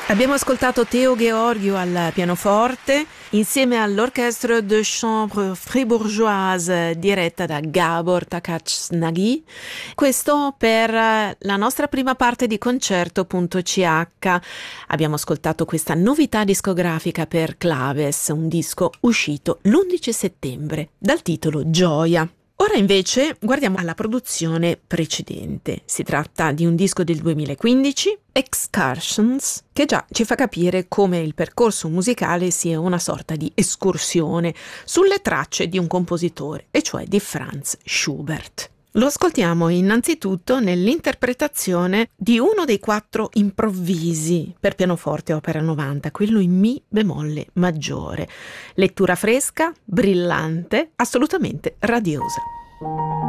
Abbiamo ascoltato Teo Gheorghiu al pianoforte insieme all'Orchestre de Chambre Fribourgeoise diretta da Gábor Takács-Nagy. Questo per la nostra prima parte di Concerto.ch. Abbiamo ascoltato questa novità discografica per Claves, un disco uscito l'11 settembre dal titolo Gioia. Ora invece guardiamo alla produzione precedente. Si tratta di un disco del 2015, Excursions, che già ci fa capire come il percorso musicale sia una sorta di escursione sulle tracce di un compositore, e cioè di Franz Schubert. Lo ascoltiamo innanzitutto nell'interpretazione di uno dei 4 improvvisi per pianoforte opera 90, quello in Mi bemolle maggiore. Lettura fresca, brillante, assolutamente radiosa.